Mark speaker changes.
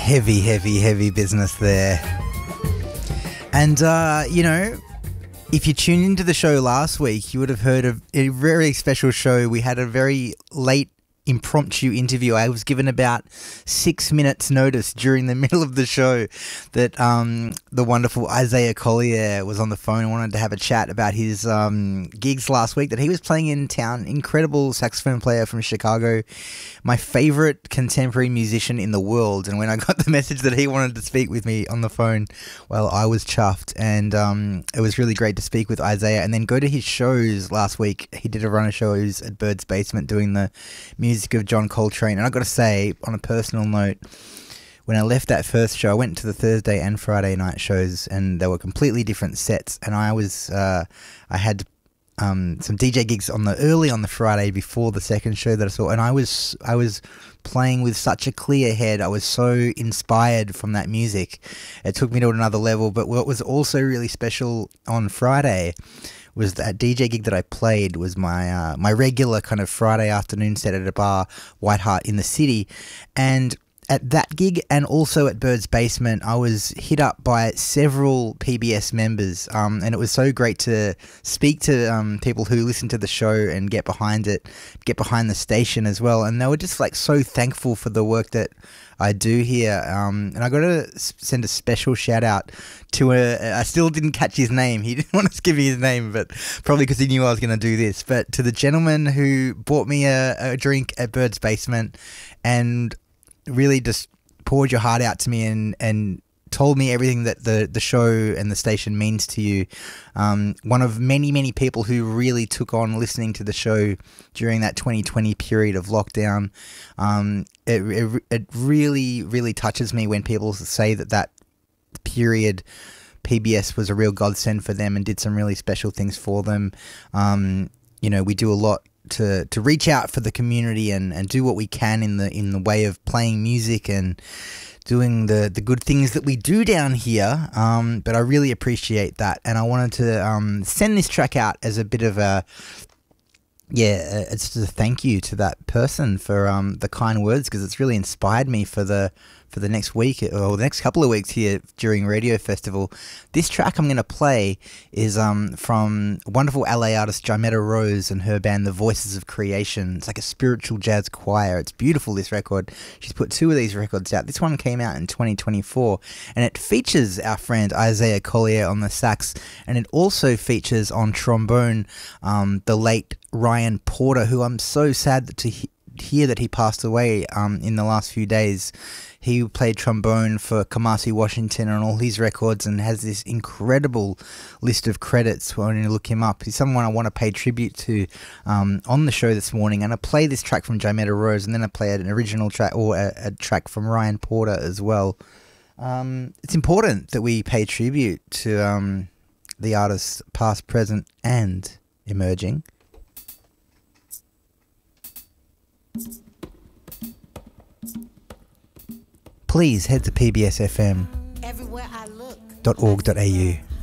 Speaker 1: heavy, heavy, heavy business there. And, if you tuned into the show last week, you would have heard of a very special show. We had a very late impromptu interview. I was given about 6 minutes notice during the middle of the show that the wonderful Isaiah Collier was on the phone and wanted to have a chat about his gigs last week that he was playing in town. Incredible saxophone player from Chicago, my favorite contemporary musician in the world. And when I got the message that he wanted to speak with me on the phone, well, I was chuffed, and it was really great to speak with Isaiah and then go to his shows last week. He did a run of shows at Bird's Basement doing the music of John Coltrane. And I've got to say, on a personal note, when I left that first show, I went to the Thursday and Friday night shows, and they were completely different sets. And I had some DJ gigs early on the Friday before the second show that I saw, and I was playing with such a clear head. I was so inspired from that music. It took me to another level. But what was also really special on Friday was that DJ gig that I played was my regular kind of Friday afternoon set at a bar, White Hart in the city. And at that gig and also at Bird's Basement, I was hit up by several PBS members, and it was so great to speak to people who listen to the show and get behind the station as well. And they were just like so thankful for the work that I do here. And I got to send a special shout out to I still didn't catch his name. He didn't want to give me his name, but probably because he knew I was going to do this. But to the gentleman who bought me a drink at Bird's Basement and really just poured your heart out to me and told me everything that the show and the station means to you. One of many, many people who really took on listening to the show during that 2020 period of lockdown. It really, really touches me when people say that period PBS was a real godsend for them and did some really special things for them. We do a lot to reach out for the community and do what we can in the way of playing music and doing the good things that we do down here. But I really appreciate that, and I wanted to send this track out as a bit of it's just a thank you to that person for the kind words, because it's really inspired me for the next week or the next couple of weeks here during Radio Festival. This track I'm going to play is from wonderful LA artist Jimetta Rose and her band The Voices of Creation. It's like a spiritual jazz choir. It's beautiful, this record. She's put 2 of these records out. This one came out in 2024, and it features our friend Isaiah Collier on the sax, and it also features on trombone the late Ryan Porter, who I'm so sad to hear that he passed away in the last few days. He played trombone for Kamasi Washington on all his records and has this incredible list of credits when you look him up. He's someone I want to pay tribute to on the show this morning. And I play this track from Jimetta Rose, and then I play an original track or a track from Ryan Porter as well. It's important that we pay tribute to the artists past, present and emerging. Please head to pbsfm.org.au.